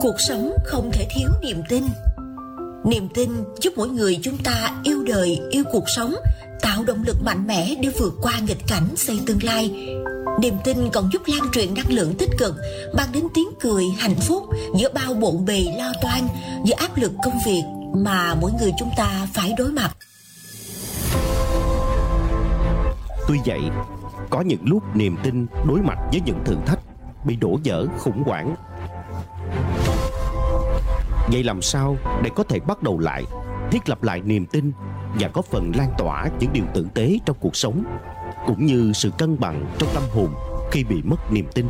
Cuộc sống không thể thiếu niềm tin. Niềm tin giúp mỗi người chúng ta yêu đời, yêu cuộc sống, tạo động lực mạnh mẽ để vượt qua nghịch cảnh, xây tương lai. Niềm tin còn giúp lan truyền năng lượng tích cực, mang đến tiếng cười, hạnh phúc giữa bao bộn bề lo toan, giữa áp lực công việc mà mỗi người chúng ta phải đối mặt. Tuy vậy, có những lúc niềm tin đối mặt với những thử thách bị đổ vỡ khủng hoảng. Vậy làm sao để có thể bắt đầu lại, thiết lập lại niềm tin và có phần lan tỏa những điều tử tế trong cuộc sống, cũng như sự cân bằng trong tâm hồn khi bị mất niềm tin?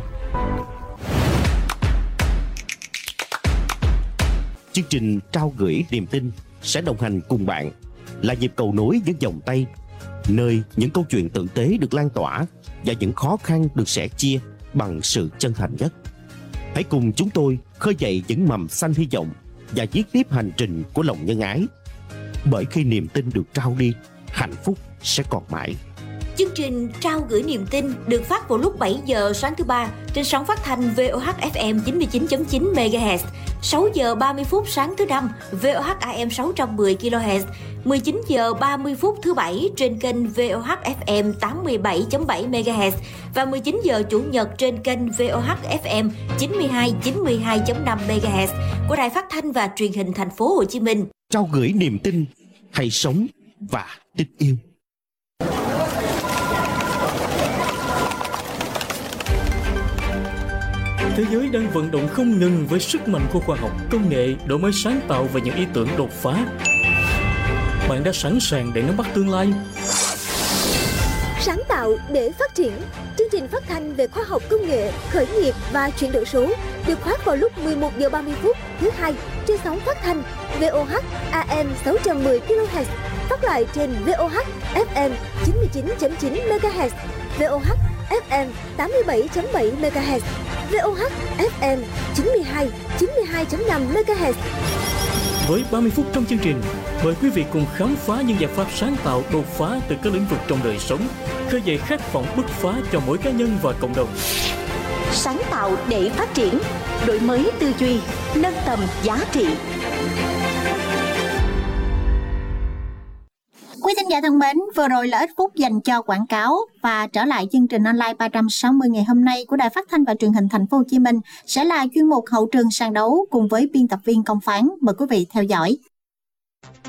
Chương trình trao gửi niềm tin sẽ đồng hành cùng bạn, là nhịp cầu nối những vòng tay, nơi những câu chuyện tử tế được lan tỏa và những khó khăn được sẻ chia bằng sự chân thành nhất. Hãy cùng chúng tôi khơi dậy những mầm xanh hy vọng và viết tiếp hành trình của lòng nhân ái. Bởi khi niềm tin được trao đi, hạnh phúc sẽ còn mãi. Chương trình trao gửi niềm tin được phát vào lúc 7 giờ sáng thứ ba trên sóng phát thanh VOH FM 99.9 MHz, 6 giờ 30 phút sáng thứ năm VOH AM 610 kHz, 19 giờ 30 phút thứ bảy trên kênh VOH FM 87.7 MHz và 19 giờ chủ nhật trên kênh VOH FM 92.5 MHz của Đài Phát thanh và Truyền hình Thành phố Hồ Chí Minh. Trao gửi niềm tin, hãy sống và tin yêu. Thế giới đang vận động không ngừng với sức mạnh của khoa học, công nghệ, đổi mới sáng tạo và những ý tưởng đột phá. Bạn đã sẵn sàng để nắm bắt tương lai? Sáng tạo để phát triển. Chương trình phát thanh về khoa học công nghệ, khởi nghiệp và chuyển đổi số được phát vào lúc 11 giờ 30 phút thứ hai trên sóng phát thanh VOH AM 610 kHz, phát lại trên VOH FM 99.9 MHz, VOH FM 87.7 MHz, VOH FM 92.5 MHz. Với 30 phút trong chương trình, mời quý vị cùng khám phá những giải pháp sáng tạo đột phá từ các lĩnh vực trong đời sống, khơi dậy khát vọng bứt phá cho mỗi cá nhân và cộng đồng. Sáng tạo để phát triển, đổi mới tư duy, nâng tầm giá trị. Quý thính giả thân mến, vừa rồi là ít phút dành cho quảng cáo, và trở lại chương trình online 360 ngày hôm nay của Đài Phát thanh và Truyền hình Thành phố Hồ Chí Minh sẽ là chuyên mục hậu trường sàn đấu cùng với biên tập viên Công Phán. Mời quý vị theo dõi.